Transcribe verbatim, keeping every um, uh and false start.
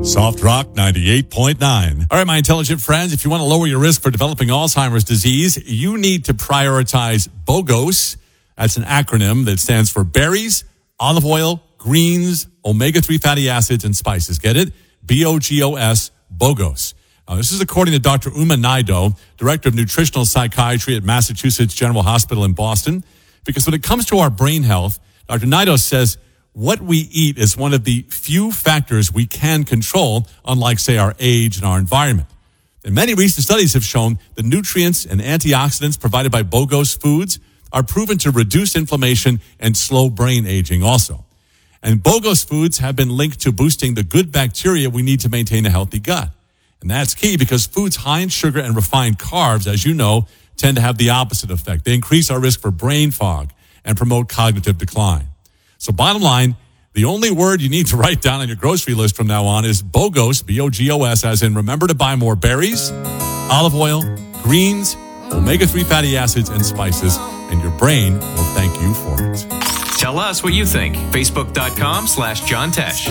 Soft Rock ninety-eight point nine. All right, my intelligent friends, if you want to lower your risk for developing Alzheimer's disease, you need to prioritize BOGOS. That's an acronym that stands for berries, olive oil, greens, omega three fatty acids, and spices. Get it? B O G O S, BOGOS. Now, this is according to Doctor Uma Naidoo, Director of Nutritional Psychiatry at Massachusetts General Hospital in Boston. Because when it comes to our brain health, Doctor Naidoo says what we eat is one of the few factors we can control, unlike, say, our age and our environment. And many recent studies have shown the nutrients and antioxidants provided by BOGOS foods are proven to reduce inflammation and slow brain aging also. And BOGOS foods have been linked to boosting the good bacteria we need to maintain a healthy gut. And that's key because foods high in sugar and refined carbs, as you know, tend to have the opposite effect. They increase our risk for brain fog and promote cognitive decline. So bottom line, the only word you need to write down on your grocery list from now on is BOGOS, B O G O S, as in remember to buy more berries, olive oil, greens, omega three fatty acids, and spices, and your brain will thank you for it. Tell us what you think. Facebook.com slash John Tesh.